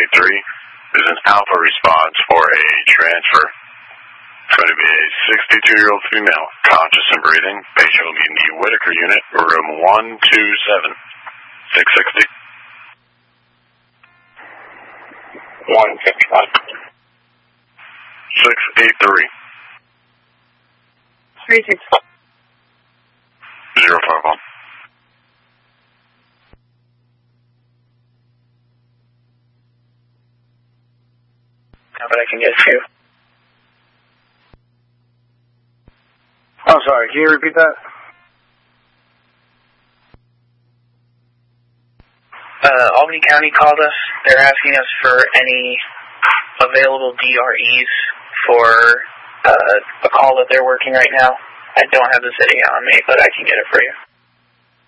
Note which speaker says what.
Speaker 1: There's an alpha response for a transfer. It's going to be a 62-year-old female, conscious and breathing. Patient will be in the Whitaker unit, room 127, 660.
Speaker 2: 151.
Speaker 1: 683.
Speaker 3: 365.
Speaker 1: 051.
Speaker 4: But I can get to.
Speaker 5: I'm sorry, can you repeat that?
Speaker 4: Albany County called us. They're asking us for any available DREs for a call that they're working right now. I don't have the city on me, but I can get it for you.